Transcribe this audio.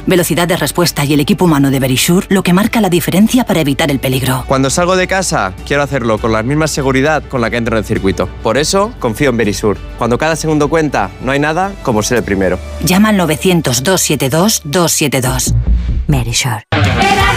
Velocidad de respuesta y el equipo humano de Verisure lo que marca la diferencia para evitar el peligro. Cuando salgo de casa, quiero hacerlo con la misma seguridad con la que entro en el circuito. Por eso, confío en Verisure. Cuando cada segundo cuenta, no hay nada como ser el primero. Llama al 900-272-272. Verisure.